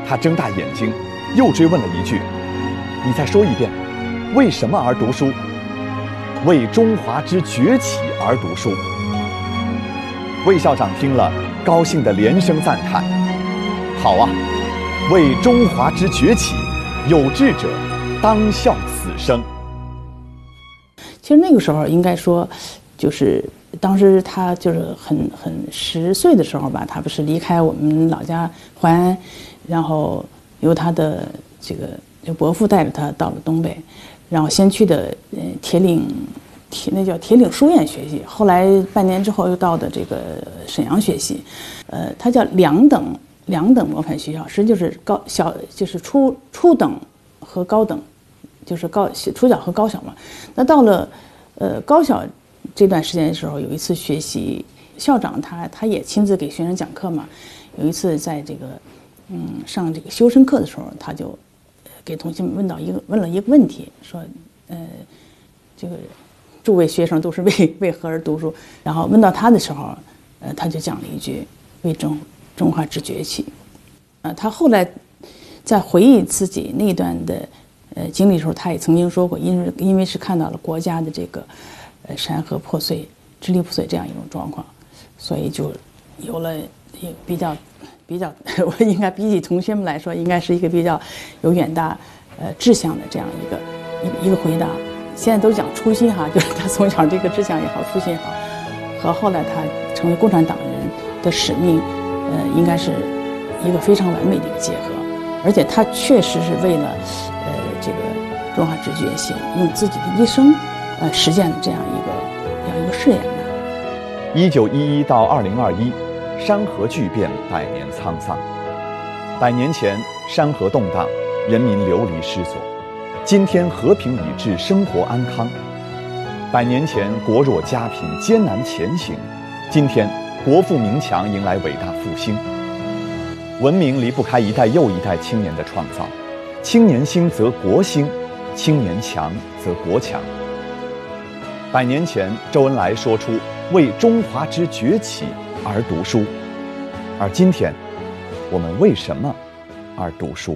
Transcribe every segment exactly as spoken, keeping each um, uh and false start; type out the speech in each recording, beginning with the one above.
他睁大眼睛，又追问了一句：“你再说一遍，为什么而读书？”“为中华之崛起而读书。”魏校长听了，高兴地连声赞叹：“好啊，为中华之崛起，有志者当效此生。” 其实那个时候应该说，就是当时他就是很很十岁的时候吧，他不是离开我们老家淮安，然后由他的这个就伯父带着他到了东北，然后先去的呃铁岭。铁那叫铁岭书院学习，后来半年之后又到的这个沈阳学习，呃，它叫两等两等模范学校，实际就是高小就是初初等和高等，就是高初小和高小嘛。那到了呃高小这段时间的时候，有一次学习，校长他他也亲自给学生讲课嘛。有一次在这个嗯上这个修身课的时候，他就给同学们问到一个问了一个问题，说呃这个。诸位学生都是为为何而读书？然后问到他的时候，呃，他就讲了一句“为中中华之崛起”。呃，他后来在回忆自己那段的呃经历的时候，他也曾经说过，因为因为是看到了国家的这个呃山河破碎、支离破碎这样一种状况，所以就有了一个比较比较，我应该比起同学们来说，应该是一个比较有远大呃志向的这样一个一一个回答。现在都讲初心哈，就是他从小这个志向也好，初心也好，和后来他成为共产党人的使命，呃，应该是一个非常完美的一个结合。而且他确实是为了呃这个中华之崛起，用自己的一生呃实现了这样一个这样一个誓言吧。 一九一一到二零二一，山河巨变，百年沧桑。百年前，山河动荡，人民流离失所。今天和平理智，生活安康。百年前国弱家贫，艰难前行；今天国富民强，迎来伟大复兴。文明离不开一代又一代青年的创造，青年兴则国兴，青年强则国强。百年前，周恩来说出“为中华之崛起而读书”，而今天，我们为什么而读书？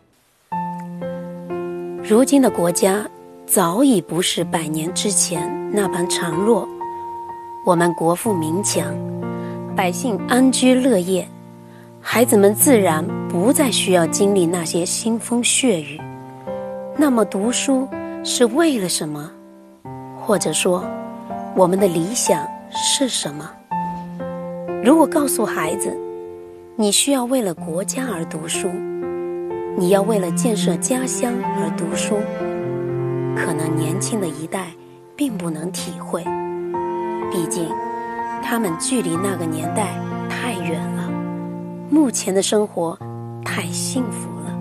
如今的国家早已不是百年之前那般孱弱，我们国富民强，百姓安居乐业，孩子们自然不再需要经历那些腥风血雨。那么读书是为了什么？或者说，我们的理想是什么？如果告诉孩子，你需要为了国家而读书，你要为了建设家乡而读书，可能年轻的一代并不能体会，毕竟他们距离那个年代太远了，目前的生活太幸福了。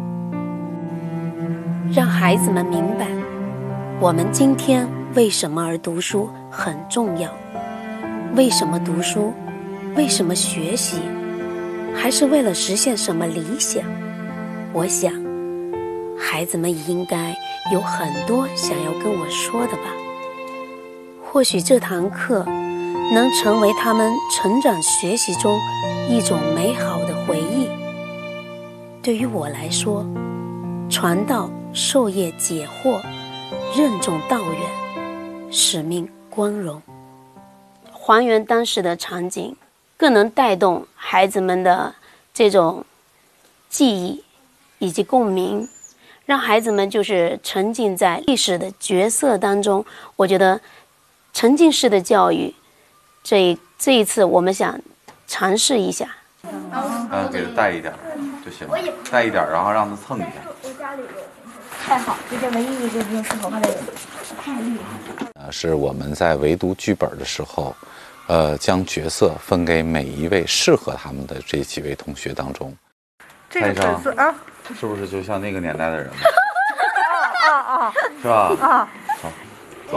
让孩子们明白，我们今天为什么而读书很重要，为什么读书，为什么学习，还是为了实现什么理想。我想孩子们也应该有很多想要跟我说的吧。或许这堂课能成为他们成长学习中一种美好的回忆。对于我来说，传道授业解惑，任重道远，使命光荣。还原当时的场景，更能带动孩子们的这种记忆以及共鸣，让孩子们就是沉浸在历史的角色当中。我觉得沉浸式的教育，这这一次我们想尝试一下。 嗯，给他带一点就行了，带一点，然后让他蹭一下。 太好，这件唯一一个不用梳头发的人，太厉害了。 呃，是我们在围读剧本的时候，呃，将角色分给每一位适合他们的这几位同学当中。 这个粉色啊， 是不是就像那个年代的人呢？ 啊啊啊！ 是吧？ 啊， 好，走。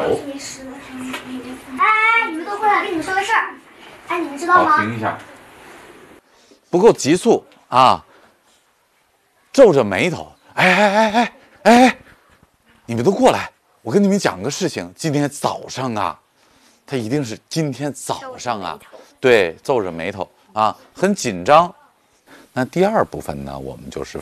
哎，你们都过来，跟你们说个事儿。哎，你们知道吗？ 好，停一下。不够急促啊！皱着眉头，哎哎哎哎哎，你们都过来，我跟你们讲个事情。今天早上啊，他一定是今天早上啊，对，皱着眉头啊，很紧张。那第二部分呢，我们就是